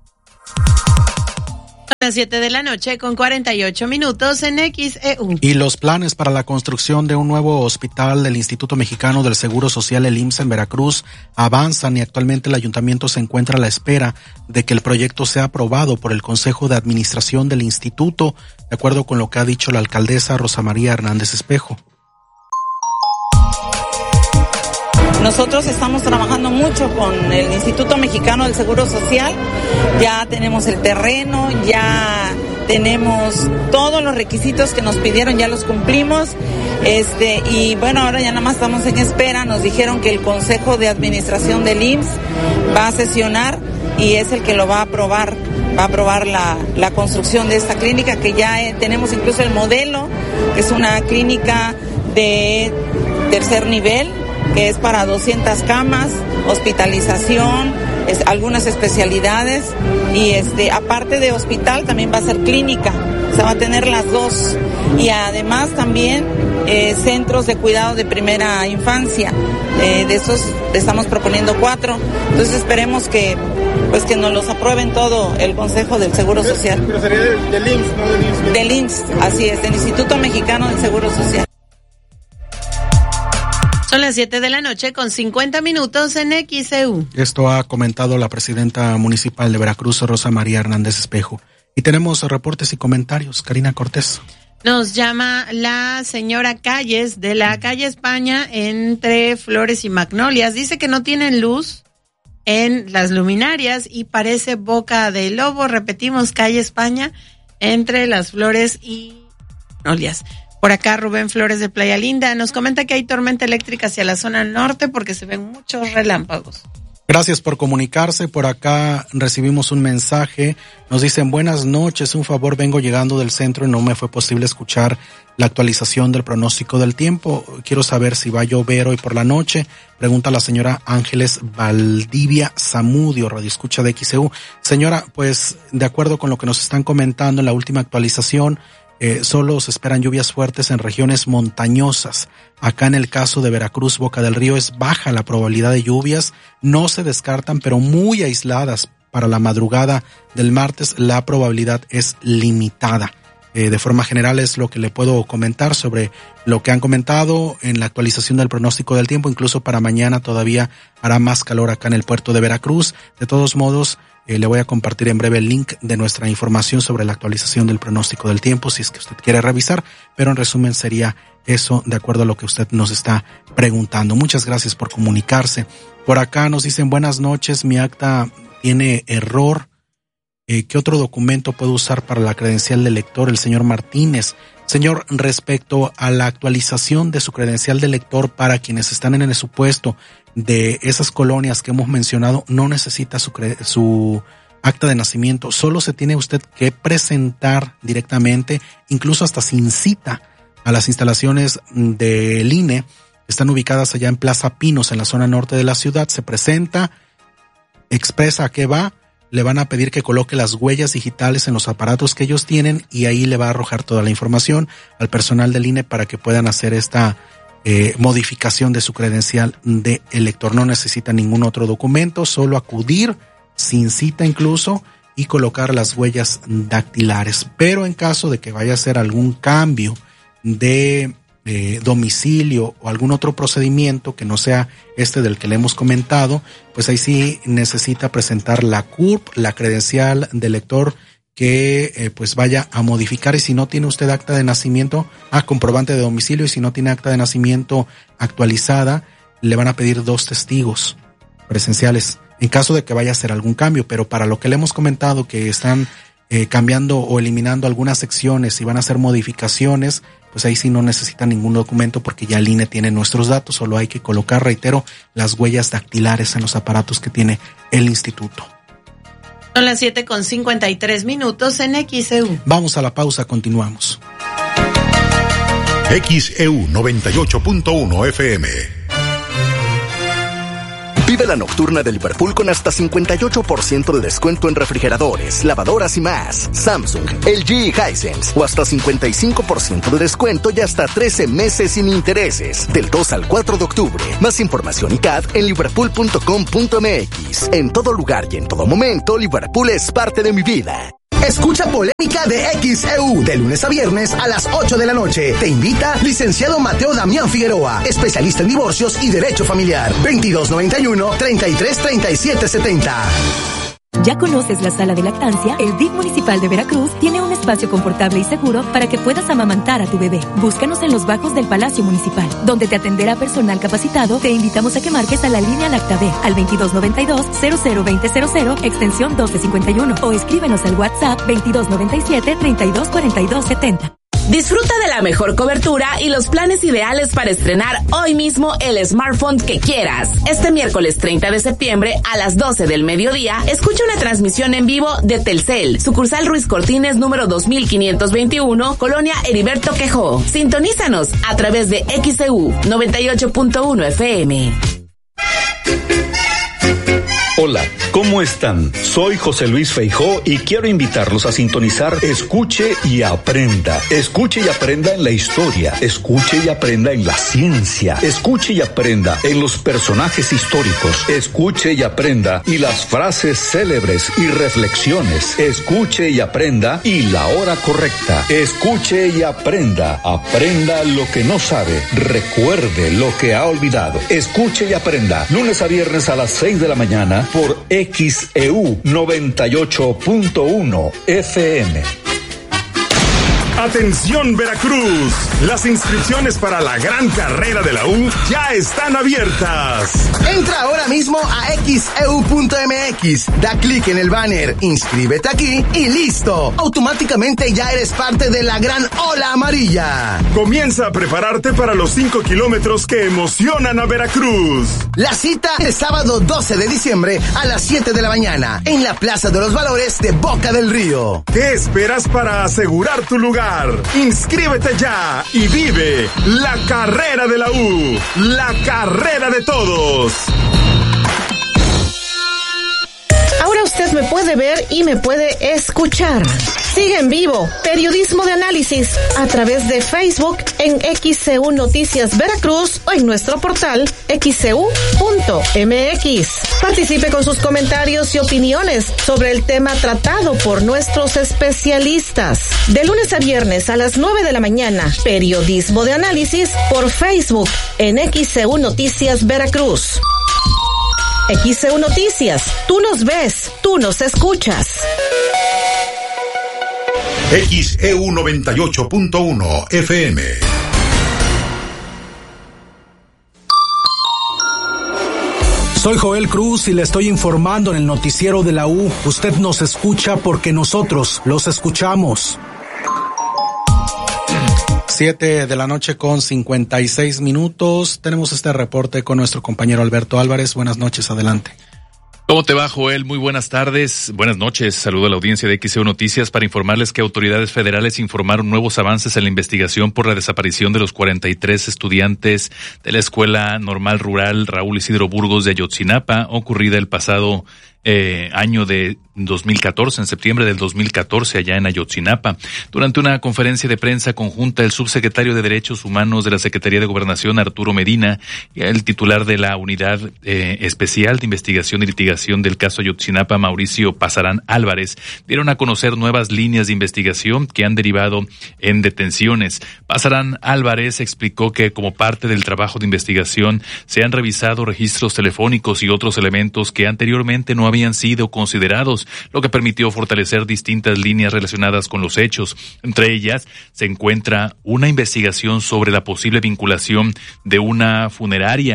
A las 7 de la noche con 48 minutos en XEU. Y los planes para la construcción de un nuevo hospital del Instituto Mexicano del Seguro Social, el IMSS, en Veracruz, avanzan y actualmente el ayuntamiento se encuentra a la espera de que el proyecto sea aprobado por el Consejo de Administración del Instituto, de acuerdo con lo que ha dicho la alcaldesa Rosa María Hernández Espejo. Nosotros estamos trabajando mucho con el Instituto Mexicano del Seguro Social, ya tenemos el terreno, ya tenemos todos los requisitos que nos pidieron, ya los cumplimos, y bueno, ahora ya nada más estamos en espera. Nos dijeron que el Consejo de Administración del IMSS va a sesionar y es el que lo va a aprobar la construcción de esta clínica, que ya tenemos incluso el modelo, que es una clínica de tercer nivel, que es para 200 camas, hospitalización, algunas especialidades y aparte de hospital también va a ser clínica, o sea, va a tener las dos, y además también centros de cuidado de primera infancia, de esos estamos proponiendo 4, entonces esperemos que nos los aprueben todo el Consejo del Seguro Social. Pero sería del IMSS, no del IMSS. Del IMSS, así es, del Instituto Mexicano del Seguro Social. Son las 7 de la noche con 50 minutos en XEU. Esto ha comentado la presidenta municipal de Veracruz, Rosa María Hernández Espejo. Y tenemos reportes y comentarios. Karina Cortés. Nos llama la señora Calles, de la calle España, entre Flores y Magnolias. Dice que no tienen luz en las luminarias y parece boca de lobo. Repetimos, calle España, entre las Flores y Magnolias. Por acá Rubén Flores de Playa Linda nos comenta que hay tormenta eléctrica hacia la zona norte porque se ven muchos relámpagos. Gracias por comunicarse. Por acá recibimos un mensaje. Nos dicen: buenas noches, un favor, vengo llegando del centro y no me fue posible escuchar la actualización del pronóstico del tiempo. Quiero saber si va a llover hoy por la noche. Pregunta la señora Ángeles Valdivia Zamudio, radioescucha de XEU. Señora, pues de acuerdo con lo que nos están comentando en la última actualización, solo se esperan lluvias fuertes en regiones montañosas. Acá en el caso de Veracruz, Boca del Río, es baja la probabilidad de lluvias, no se descartan, pero muy aisladas. Para la madrugada del martes la probabilidad es limitada. De forma general es lo que le puedo comentar sobre lo que han comentado en la actualización del pronóstico del tiempo. Incluso para mañana todavía hará más calor acá en el puerto de Veracruz. De todos modos, le voy a compartir en breve el link de nuestra información sobre la actualización del pronóstico del tiempo, si es que usted quiere revisar, pero en resumen sería eso, de acuerdo a lo que usted nos está preguntando. Muchas gracias por comunicarse. Por acá nos dicen: buenas noches, mi acta tiene error. ¿Qué otro documento puedo usar para la credencial de lector? El señor Martínez. Señor, respecto a la actualización de su credencial de lector para quienes están en el supuesto de esas colonias que hemos mencionado, no necesita su acta de nacimiento, solo se tiene usted que presentar directamente, incluso hasta sin cita, a las instalaciones del INE. Están ubicadas allá en Plaza Pinos, en la zona norte de la ciudad. Se presenta, expresa a qué va, le van a pedir que coloque las huellas digitales en los aparatos que ellos tienen y ahí le va a arrojar toda la información al personal del INE para que puedan hacer esta modificación de su credencial de elector. No necesita ningún otro documento, solo acudir sin cita incluso y colocar las huellas dactilares. Pero en caso de que vaya a hacer algún cambio de domicilio o algún otro procedimiento que no sea este del que le hemos comentado, pues ahí sí necesita presentar la CURP, la credencial de elector que pues vaya a modificar. Y si no tiene usted acta de nacimiento, comprobante de domicilio, y si no tiene acta de nacimiento actualizada, le van a pedir 2 testigos presenciales en caso de que vaya a hacer algún cambio, pero para lo que le hemos comentado que están cambiando o eliminando algunas secciones y van a hacer modificaciones, pues ahí sí no necesitan ningún documento porque ya el INE tiene nuestros datos, solo hay que colocar, reitero, las huellas dactilares en los aparatos que tiene el instituto. Son las 7:53 en XEU. Vamos a la pausa, continuamos. XEU 98.1 FM. Vive la nocturna de Liverpool con hasta 58% de descuento en refrigeradores, lavadoras y más. Samsung, LG y Hisense. O hasta 55% de descuento y hasta 13 meses sin intereses. Del 2 al 4 de octubre. Más información y CAD en liverpool.com.mx. En todo lugar y en todo momento, Liverpool es parte de mi vida. Escucha Polémica de XEU de lunes a viernes a las 8 de la noche. Te invita licenciado Mateo Damián Figueroa, especialista en divorcios y derecho familiar. 2291-333770. ¿Ya conoces la sala de lactancia? El DIF Municipal de Veracruz tiene un espacio confortable y seguro para que puedas amamantar a tu bebé. Búscanos en los bajos del Palacio Municipal, donde te atenderá personal capacitado. Te invitamos a que marques a la línea Lactabe al 2292-002000, extensión 1251, o escríbenos al WhatsApp 2297-324270. Disfruta de la mejor cobertura y los planes ideales para estrenar hoy mismo el smartphone que quieras. Este miércoles 30 de septiembre a las 12 del mediodía, escucha una transmisión en vivo de Telcel, sucursal Ruiz Cortines número 2521, Colonia Heriberto Quejó. Sintonízanos a través de XEU 98.1 FM. Hola, ¿cómo están? Soy José Luis Feijó y quiero invitarlos a sintonizar Escuche y Aprenda. Escuche y aprenda en la historia, escuche y aprenda en la ciencia, escuche y aprenda en los personajes históricos, escuche y aprenda y las frases célebres y reflexiones, escuche y aprenda y la hora correcta, escuche y aprenda, aprenda lo que no sabe, recuerde lo que ha olvidado, escuche y aprenda, lunes a viernes a las 6 de la mañana por XEU 98.1 FM. Atención Veracruz, las inscripciones para la gran carrera de la U ya están abiertas. Entra ahora mismo a xeu.mx, da clic en el banner, inscríbete aquí y listo. Automáticamente ya eres parte de la gran ola amarilla. Comienza a prepararte para los 5 kilómetros que emocionan a Veracruz. La cita es sábado 12 de diciembre a las 7 de la mañana en la Plaza de los Valores de Boca del Río. ¿Qué esperas para asegurar tu lugar? Inscríbete ya y vive la carrera de la U, la carrera de todos. Ahora usted me puede ver y me puede escuchar. Sigue en vivo Periodismo de Análisis a través de Facebook en XEU Noticias Veracruz o en nuestro portal xeu.mx. Participe con sus comentarios y opiniones sobre el tema tratado por nuestros especialistas. De lunes a viernes a las 9 de la mañana, Periodismo de Análisis por Facebook en XEU Noticias Veracruz. XEU Noticias, tú nos ves, tú nos escuchas. XEU 98.1 FM. Soy Joel Cruz y le estoy informando en el noticiero de la U. Usted nos escucha porque nosotros los escuchamos. 7 de la noche con 56 minutos. Tenemos este reporte con nuestro compañero Alberto Álvarez. Buenas noches, adelante. ¿Cómo te va, Joel? Muy buenas tardes, buenas noches. Saludo a la audiencia de XEU Noticias para informarles que autoridades federales informaron nuevos avances en la investigación por la desaparición de los 43 estudiantes de la Escuela Normal Rural Raúl Isidro Burgos de Ayotzinapa, ocurrida el pasado año de 2014, en septiembre del 2014, allá en Ayotzinapa. Durante una conferencia de prensa conjunta, el subsecretario de Derechos Humanos de la Secretaría de Gobernación, Arturo Medina, y el titular de la Unidad Especial de Investigación y Litigación del caso Ayotzinapa, Mauricio Pasarán Álvarez, dieron a conocer nuevas líneas de investigación que han derivado en detenciones. Pasarán Álvarez explicó que como parte del trabajo de investigación se han revisado registros telefónicos y otros elementos que anteriormente no habían sido considerados, lo que permitió fortalecer distintas líneas relacionadas con los hechos. Entre ellas se encuentra una investigación sobre la posible vinculación de una funeraria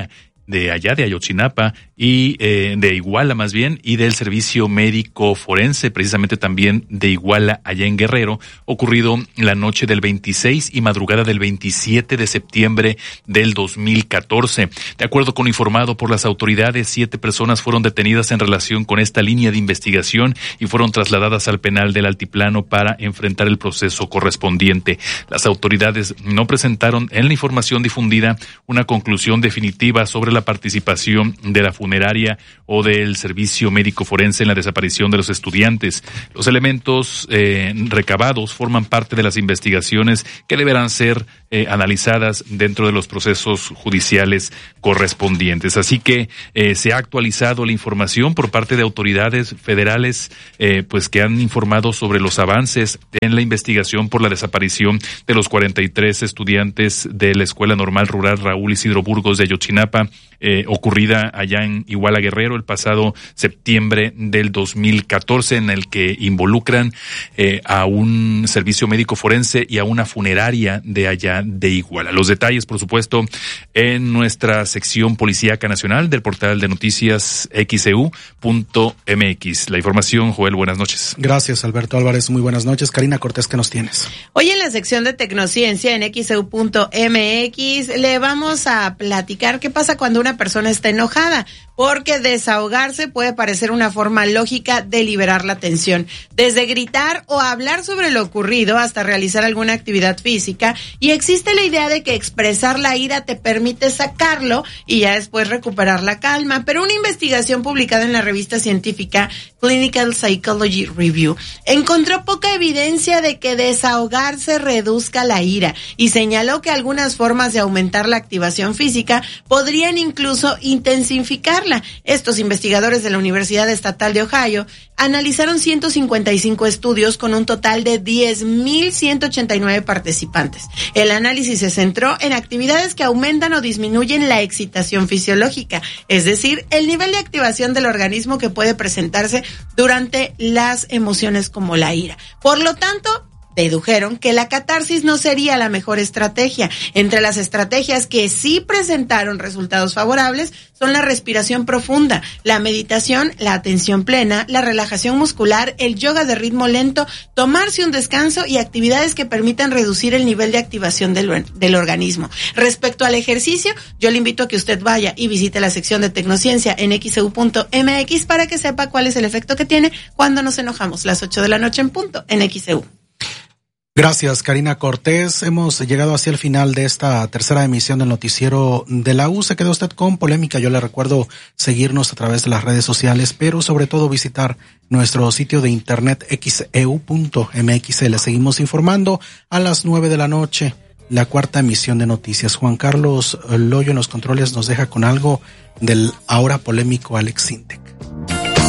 de allá de Ayotzinapa y de Iguala más bien, y del Servicio Médico Forense, precisamente también de Iguala allá en Guerrero, ocurrido la noche del 26 y madrugada del 27 de septiembre del 2014. De acuerdo con lo informado por las autoridades, 7 personas fueron detenidas en relación con esta línea de investigación y fueron trasladadas al penal del Altiplano para enfrentar el proceso correspondiente. Las autoridades no presentaron en la información difundida una conclusión definitiva sobre la participación de la funeraria o del Servicio Médico Forense en la desaparición de los estudiantes. Los elementos recabados forman parte de las investigaciones que deberán ser analizadas dentro de los procesos judiciales correspondientes. Así que se ha actualizado la información por parte de autoridades federales pues que han informado sobre los avances en la investigación por la desaparición de los 43 estudiantes de la Escuela Normal Rural Raúl Isidro Burgos de Ayotzinapa, ocurrida allá en Iguala Guerrero el pasado septiembre del 2014, en el que involucran a un servicio médico forense y a una funeraria de allá de Iguala. Los detalles, por supuesto, en nuestra sección policíaca nacional del portal de noticias xeu.mx. La información, Joel, buenas noches. Gracias, Alberto Álvarez, muy buenas noches. Karina Cortés, ¿qué nos tienes? Hoy en la sección de Tecnociencia en xeu.mx le vamos a platicar qué pasa cuando una persona está enojada, porque desahogarse puede parecer una forma lógica de liberar la tensión, desde gritar o hablar sobre lo ocurrido hasta realizar alguna actividad física, y existe la idea de que expresar la ira te permite sacarlo y ya después recuperar la calma, pero una investigación publicada en la revista científica Clinical Psychology Review encontró poca evidencia de que desahogarse reduzca la ira y señaló que algunas formas de aumentar la activación física podrían incluso intensificarla. Estos investigadores de la Universidad Estatal de Ohio analizaron 155 estudios con un total de 10,189 participantes. El análisis se centró en actividades que aumentan o disminuyen la excitación fisiológica, es decir, el nivel de activación del organismo que puede presentarse durante las emociones como la ira. Por lo tanto, dedujeron que la catarsis no sería la mejor estrategia. Entre las estrategias que sí presentaron resultados favorables son la respiración profunda, la meditación, la atención plena, la relajación muscular, el yoga de ritmo lento, tomarse un descanso y actividades que permitan reducir el nivel de activación del organismo. Respecto al ejercicio, yo le invito a que usted vaya y visite la sección de Tecnociencia en xeu.mx para que sepa cuál es el efecto que tiene cuando nos enojamos. Las 8 de la noche en punto en XEU. Gracias, Karina Cortés. Hemos llegado hacia el final de esta tercera emisión del noticiero de la U. Se quedó usted con polémica. Yo le recuerdo seguirnos a través de las redes sociales, pero sobre todo visitar nuestro sitio de internet xeu.mx. Le seguimos informando a las 9 de la noche, la cuarta emisión de noticias. Juan Carlos Loyo en los controles nos deja con algo del ahora polémico Alex Sintek.